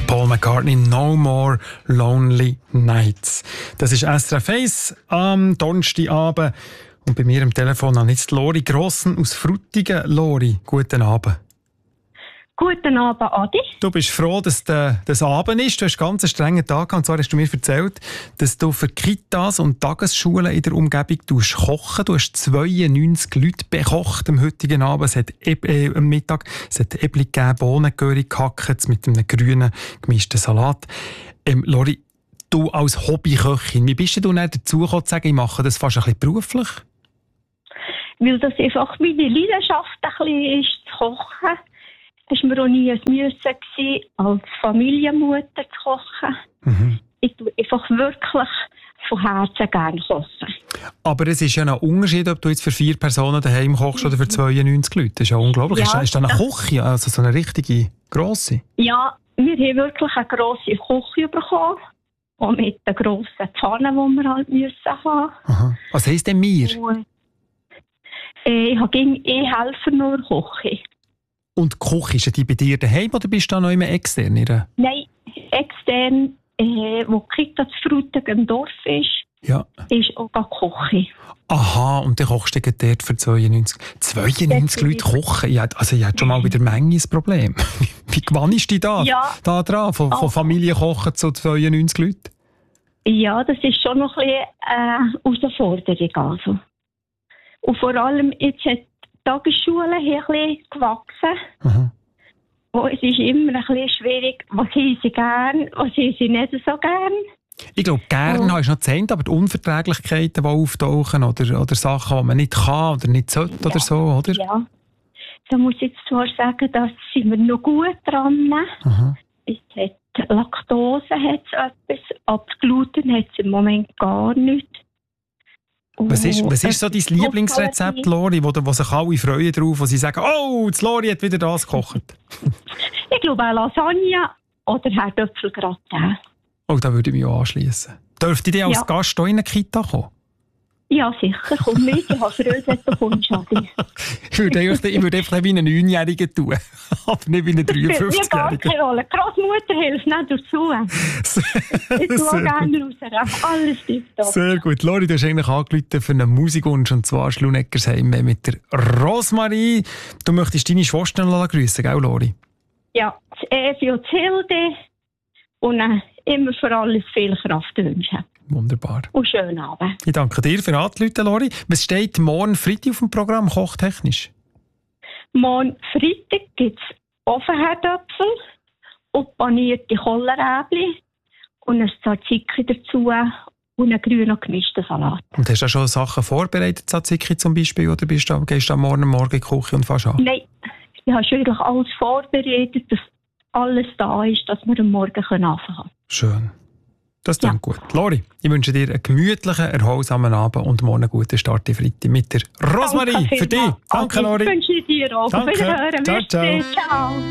Paul McCartney, «No More Lonely Nights». Das ist SRF 1 am Donnerstagabend. Und bei mir am Telefon habe ich jetzt Lori Grossen aus Frutigen. Lori, guten Abend. Guten Abend, Adi. Du bist froh, dass das Abend ist. Du hast einen ganz strengen Tag gehabt. Und zwar hast du mir erzählt, dass du für Kitas und Tagesschulen in der Umgebung kochen. Du hast 92 Leute bekocht am heutigen Abend. Es hat am Mittag Äpfel gegeben, Bohnengurke gehackt mit einem grünen gemischten Salat. Lori, du als Hobbyköchin, wie bist du dann dazu gekommen zu sagen, ich mache das fast ein bisschen beruflich? Weil das einfach meine Leidenschaft ein bisschen ist, zu kochen. Es war mir auch nie ein Müssen gewesen, als Familienmutter zu kochen. Mhm. Ich tue einfach wirklich von Herzen gerne kochen. Aber es ist ja ein Unterschied, ob du jetzt für 4 Personen daheim kochst oder für 92 Leute. Das ist ja unglaublich. Ja, ist das eine Küche, also so eine richtige grosse? Ja, wir haben wirklich eine grosse Küche bekommen. Und mit den grossen Pfannen, die wir halt müssen haben. Aha. Was heisst denn wir? Ich helfe nur Küche. Und die Küche, ist die bei dir daheim oder bist du da noch immer extern? Nein, extern, wo die Kita zu Frutigen im Dorf ist, ja, ist auch die Küche. Aha, und dann kochst du dort für 92. 92 Leute kochen? Ich hatte schon mal wieder Menge ein Problem. Wie gewannst du da dran, von Familie kochen zu 92 Leuten? Ja, das ist schon noch ein bisschen Herausforderung. Also. Und vor allem jetzt hat die Tagesschule hier ein bisschen gewachsen. Mhm. Und es ist immer ein bisschen schwierig, was haben sie gern, was haben sie nicht so gern. Ich glaube, gerne hast du noch Zeit, aber die Unverträglichkeiten, die auftauchen oder Sachen, die man nicht kann oder nicht sollte oder so, oder? Ja, da muss ich jetzt zwar sagen, da sind wir noch gut dran. Mhm. Es hat Laktose hat's etwas, aber Gluten hat es im Moment gar nicht. Was ist so dein Lieblingsrezept, Lori, wo sich alle freuen drauf, wo sie sagen, oh, die Lori hat wieder das gekocht? Ich glaube auch Lasagne oder Herdöpfelgratin. Oh, da würde ich mich auch anschliessen. Dürfte ich als Gast hier in eine Kita kommen? Ja, sicher. Komm mit, ich habe Freude, wenn du kommst, Adi. Ich würde einfach wie einen 9-Jährigen tun, aber nicht wie einen 53-Jährigen. Ich spiele keine Rolle. Die Grossmutter hilft nicht dazu. Ich schaue gerne raus. Alles tiptop. Sehr gut. Lori, du hast eigentlich angerufen für einen Musikwunsch, und zwar Schluneckersheim mit der Rosmarie. Du möchtest deine Schwester grüßen, gell, Lori? Ja, das Evi und das Hilde. Und immer für alles viel Kraft wünschen. Wunderbar. Und schönen Abend. Ich danke dir für Anrufen, Lori. Was steht morgen Freitag auf dem Programm, kochtechnisch? Morgen Freitag gibt es Ofenherdöpfel und panierte Kohlrabi und ein Tzatziki dazu und einen grünen gemischten Salat. Und hast du schon Sachen vorbereitet, Tzatziki zum Beispiel, oder gehst du am Morgen in die Küche und fährst an? Nein, ich habe schon alles vorbereitet, dass alles da ist, dass wir am Morgen anfangen können. Schön. Das klingt gut. Lori, ich wünsche dir einen gemütlichen, erholsamen Abend und morgen einen guten Start in Freitag mit der Rosmarie. Für dich. Danke, Lori. Ich wünsche dir auch. Danke. Ciao, ciao. Ciao.